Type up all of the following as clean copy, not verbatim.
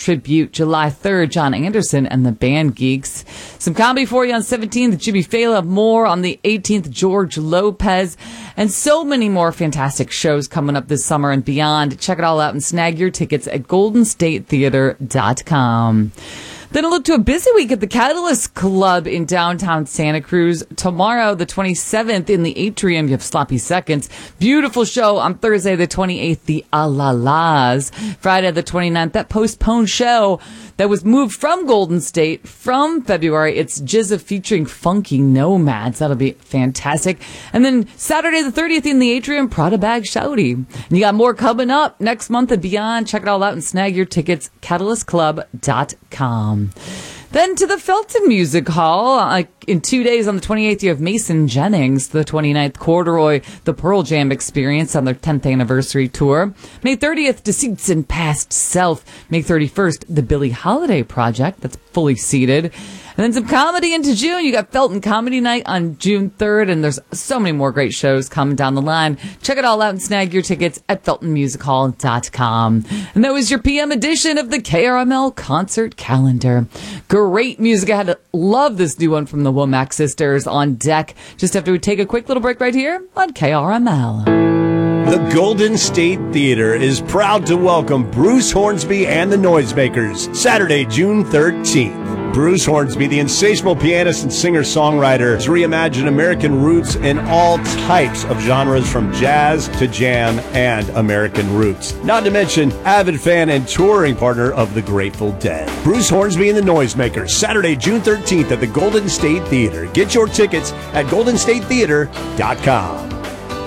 Tribute. July 3rd, John Anderson and the Band Geeks. Some comedy for you on 17th, Jimmy Fallon. More on the 18th, George Lopez. And so many more fantastic shows coming up this summer and beyond. Check it all out and snag your tickets at goldenstatetheater.com. Then a look to a busy week at the Catalyst Club in downtown Santa Cruz. Tomorrow, the 27th, in the Atrium, you have Sloppy Seconds. Beautiful show on Thursday, the 28th, the Alalas. Friday, the 29th, that postponed show that was moved from Golden State from February. It's Jizza featuring Funky Nomads. That'll be fantastic. And then Saturday, the 30th, in the Atrium, Prada Bag Shouty. And you got more coming up next month and beyond. Check it all out and snag your tickets, catalystclub.com. Then to the Felton Music Hall. In 2 days, on the 28th, you have Mason Jennings. The 29th, Corduroy, the Pearl Jam Experience on their 10th anniversary tour. May 30th, Deceits and Past Self. May 31st, the Billie Holiday Project. That's fully seated. And then some comedy into June. You got Felton Comedy Night on June 3rd, and there's so many more great shows coming down the line. Check it all out and snag your tickets at feltonmusichall.com. And that was your PM edition of the KRML concert calendar. Great music. I had to love this new one from the Womack Sisters on deck. Just after we take a quick little break right here on KRML. The Golden State Theater is proud to welcome Bruce Hornsby and the Noisemakers, Saturday, June 13th. Bruce Hornsby, the insatiable pianist and singer-songwriter, has reimagined American roots in all types of genres from jazz to jam and American roots. Not to mention, avid fan and touring partner of the Grateful Dead. Bruce Hornsby and the Noisemakers, Saturday, June 13th at the Golden State Theater. Get your tickets at goldenstatetheater.com.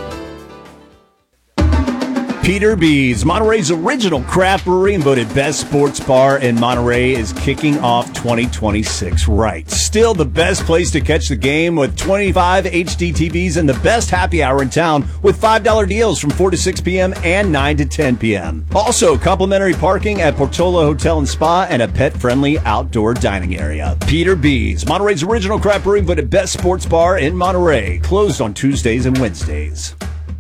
Peter B's, Monterey's original craft brewery and voted best sports bar in Monterey, is kicking off 2026 right. Still the best place to catch the game with 25 HD TVs and the best happy hour in town with $5 deals from 4 to 6 p.m. and 9 to 10 p.m. Also, complimentary parking at Portola Hotel and Spa and a pet-friendly outdoor dining area. Peter B's, Monterey's original craft brewery and voted best sports bar in Monterey. Closed on Tuesdays and Wednesdays.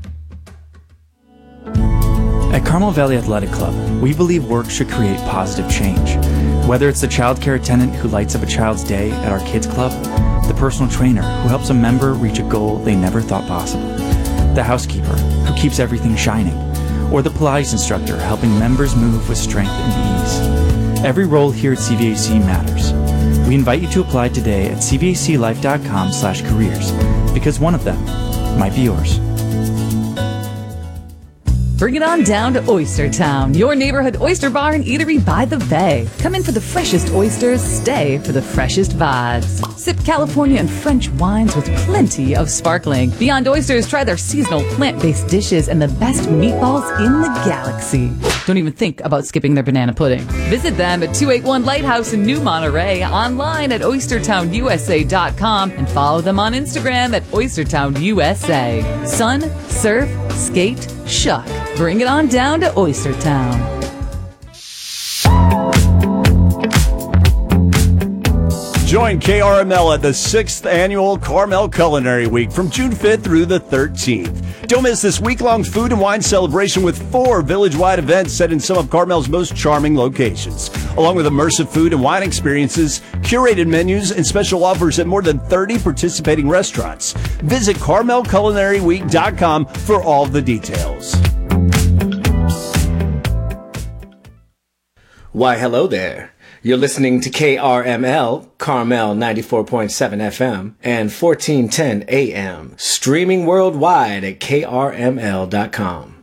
At Carmel Valley Athletic Club, we believe work should create positive change. Whether it's the child care attendant who lights up a child's day at our kids club, the personal trainer who helps a member reach a goal they never thought possible, the housekeeper who keeps everything shining, or the Pilates instructor helping members move with strength and ease. Every role here at CVAC matters. We invite you to apply today at cvaclife.com/careers, because one of them might be yours. Bring it on down to Oyster Town, your neighborhood oyster bar and eatery by the bay. Come in for the freshest oysters, stay for the freshest vibes. Sip California and French wines with plenty of sparkling. Beyond Oysters, try their seasonal plant-based dishes and the best meatballs in the galaxy. Don't even think about skipping their banana pudding. Visit them at 281 Lighthouse in New Monterey, online at oystertownusa.com, and follow them on Instagram at oystertownusa. Sun, surf, skate, shuck. Bring it on down to Oyster Town. Join KRML at the 6th Annual Carmel Culinary Week from June 5th through the 13th. Don't miss this week-long food and wine celebration with 4 village-wide events set in some of Carmel's most charming locations, along with immersive food and wine experiences, curated menus, and special offers at more than 30 participating restaurants. Visit CarmelCulinaryWeek.com for all the details. Why, hello there. You're listening to KRML, Carmel 94.7 FM and 1410 AM, streaming worldwide at krml.com.